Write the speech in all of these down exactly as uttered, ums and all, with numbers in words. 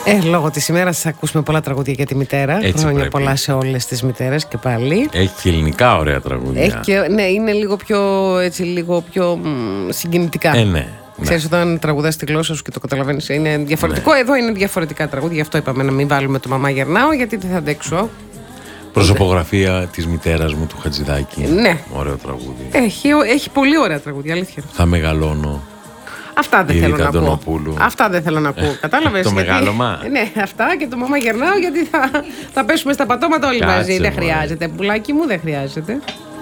Ε, λόγω της ημέρας θα ακούσουμε πολλά τραγούδια για τη μητέρα. Έτσι Χρόνια πρέπει. πολλά σε όλες τις μητέρες και πάλι. Έχει και ελληνικά ωραία τραγούδια. Έχει και, ναι, είναι λίγο πιο, έτσι, λίγο πιο μ, συγκινητικά. Ε, ναι. Ξέρεις, όταν τραγουδάς τη γλώσσα σου και το καταλαβαίνεις, είναι διαφορετικό. Ναι. Εδώ είναι διαφορετικά τραγούδια. Γι' αυτό είπαμε να μην βάλουμε το Μαμά Γερνάω, γιατί δεν θα αντέξω. Προσωπογραφία της μητέρας μου του Χατζηδάκη. Ναι. Ωραίο τραγούδι. Έχει, έχει πολύ ωραία τραγούδια, αλήθεια. Θα μεγαλώνω. Αυτά δεν Η θέλω Ρίτα να ακούω. Αντωνοπούλου. Αυτά δεν θέλω να ακούω. Κατάλαβες. Το γιατί... μεγάλωμα. Ναι, αυτά και το Μαμά Γερνάω, γιατί θα, θα πέσουμε στα πατώματα όλοι Κάτσε, μαζί. Δεν μωρέ. χρειάζεται. Πουλάκι μου, δεν χρειάζεται.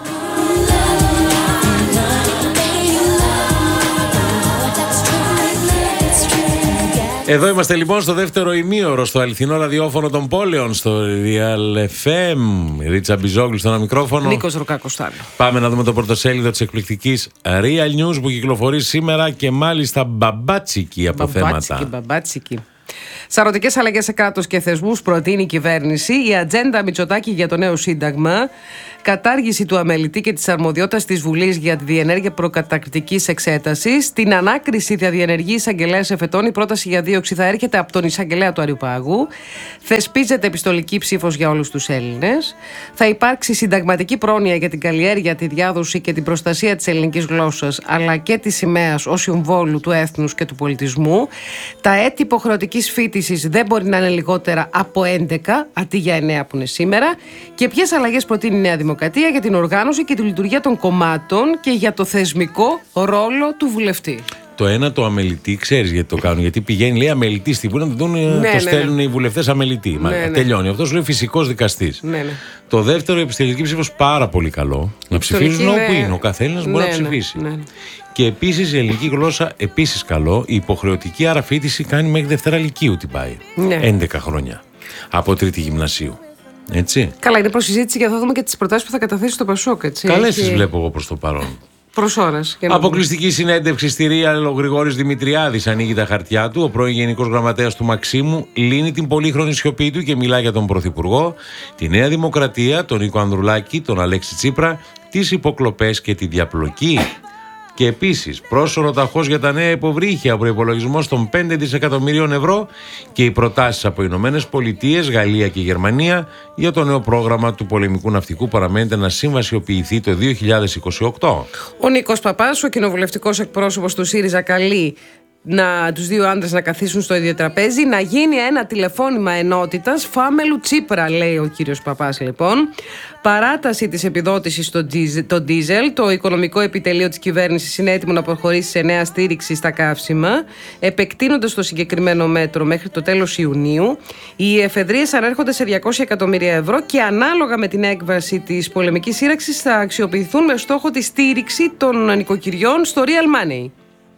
Εδώ είμαστε λοιπόν στο δεύτερο ημίωρο, στο αληθινό ραδιόφωνο των πόλεων, στο Real εφ εμ. Ρίτσα Μπιζόγλου στο ένα μικρόφωνο. Νίκος Ρουκάκος-Τάλλο. Πάμε να δούμε το πρωτοσέλιδο της εκπληκτικής Real News που κυκλοφορεί σήμερα και μάλιστα μπαμπάτσικη από Μπαμπάτσικη, θέματα. μπαμπάτσικη. Σαρωτικές αλλαγές σε κράτος και θεσμούς προτείνει η κυβέρνηση. Η ατζέντα Μητσοτάκη για το νέο σύνταγμα. Κατάργηση του αμελητή και της αρμοδιότητας της Βουλής για τη διενέργεια προκαταρκτικής εξέτασης. Την ανάκριση θα διενεργεί η εισαγγελέας εφετών. Η πρόταση για δίωξη θα έρχεται από τον εισαγγελέα του Αριουπάγου. Θεσπίζεται επιστολική ψήφος για όλους τους Έλληνες. Θα υπάρξει συνταγματική πρόνοια για την καλλιέργεια, τη διάδοση και την προστασία της ελληνικής γλώσσας, αλλά και της σημαίας ως συμβόλου του έθνους και του πολιτισμού. Τα έτη υποχρεωτικής φοιτησης δεν μπορεί να είναι λιγότερα από έντεκα, αντί για εννέα που είναι σήμερα. Και ποιες αλλαγές προτείνει η Νέα Δημοκρατία για την οργάνωση και τη λειτουργία των κομμάτων και για το θεσμικό ρόλο του βουλευτή. Το ένα, το αμελητή, ξέρεις γιατί το κάνουν. Γιατί πηγαίνει, λέει, αμελητή στη Βουλή, να τον Ναι, το ναι, στέλνουν ναι. οι βουλευτές αμελητή. Μα, Ναι, ναι. τελειώνει. Αυτό λέει φυσικός δικαστής. Ναι, ναι. Το δεύτερο, η επιστημονική ψήφος, πάρα πολύ καλό. Να ψηφίζουν είναι- όπου είναι. Ο καθένας μπορεί Ναι, να ναι, ψηφίσει. ναι, ναι. Και επίσης η ελληνική γλώσσα, επίσης καλό. Η υποχρεωτική άρα φοιτηση κάνει μέχρι Δευτέρα Λυκείου την πάει. Ναι. έντεκα χρόνια. Από τρίτη γυμνασίου. Έτσι. Καλά, είναι προσυζήτηση και θα δούμε και τις προτάσεις που θα καταθέσει στο Πασόκ. Έτσι. Καλές Έχει- τις βλέπω εγώ προς το παρόν. Προς ώρας. για να Αποκλειστική συνέντευξη στη Real, ο Γρηγόρης Δημητριάδης ανοίγει τα χαρτιά του. Ο πρώην Γενικός Γραμματέας του Μαξίμου λύνει την πολύχρονη σιωπή του και μιλά για τον Πρωθυπουργό, τη Νέα Δημοκρατία, τον Νίκο Ανδρουλάκη, τον Αλέξη Τσίπρα, τις υποκλοπές και τη διαπλοκή. Και επίσης πρόσωρο ταχώς για τα νέα υποβρύχια, προϋπολογισμός των πέντε δισεκατομμυρίων ευρώ και οι προτάσεις από Ηνωμένες Πολιτείες, Γαλλία και Γερμανία για το νέο πρόγραμμα του πολεμικού ναυτικού παραμένεται να συμβασιοποιηθεί το δύο χιλιάδες είκοσι οκτώ. Ο Νίκος Παπάς, ο κοινοβουλευτικός εκπρόσωπος του ΣΥΡΙΖΑ, καλεί να, τους δύο άντρες να καθίσουν στο ίδιο τραπέζι, να γίνει ένα τηλεφώνημα ενότητας φάμελου Τσίπρα, λέει ο κύριος Παπάς λοιπόν. Παράταση της επιδότησης στο ντίζελ. Το οικονομικό επιτελείο της κυβέρνησης είναι έτοιμο να προχωρήσει σε νέα στήριξη στα καύσιμα, επεκτείνοντας το συγκεκριμένο μέτρο μέχρι το τέλος Ιουνίου. Οι εφεδρείες ανέρχονται σε διακόσια εκατομμύρια ευρώ και ανάλογα με την έκβαση της πολεμικής σύραξης θα αξιοποιηθούν με στόχο τη στήριξη των νοικοκυριών στο Real Money.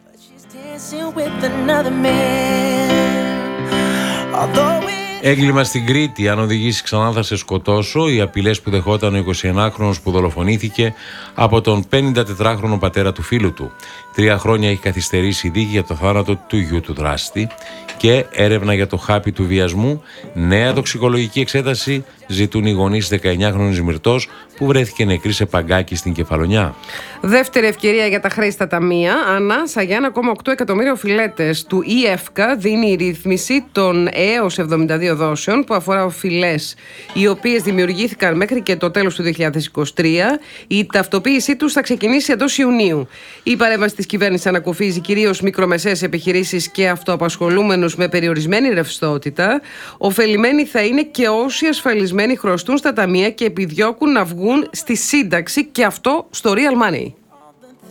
Έγκλημα στην Κρήτη. Αν οδηγήσει ξανά θα σε σκοτώσω. Οι απειλές που δεχόταν ο εικοσιενάχρονος που δολοφονήθηκε από τον πενηντατετράχρονο πατέρα του φίλου του. Τρία χρόνια έχει καθυστερήσει η δίκη για το θάνατο του γιου του δράστη και έρευνα για το χάπι του βιασμού. Νέα τοξικολογική εξέταση ζητούν οι γονείς της δεκαεννιάχρονης Μυρτός που βρέθηκε νεκρή σε παγκάκι στην Κεφαλονιά. Δεύτερη ευκαιρία για τα χρέη στα ταμεία. Ανάσα για ένα κόμμα οκτώ εκατομμύριο οφειλέτες του ΙΕΦΚΑ δίνει η ρύθμιση των έως εβδομήντα δύο δόσεων που αφορά οφειλές οι οποίες δημιουργήθηκαν μέχρι και το τέλος του δύο χιλιάδες είκοσι τρία. Η ταυτοποίησή τους θα ξεκινήσει εντός Ιουνίου. Η παρέμβαση της κυβέρνησης ανακουφίζει κυρίως μικρομεσαίες επιχειρήσεις και αυτοαπασχολούμενους με περιορισμένη ρευστότητα. Οφελημένοι θα είναι και όσοι ασφαλισμένοι χρωστούν στα ταμεία και επιδιώκουν να βγουν στη σύνταξη, και αυτό στο Real Money.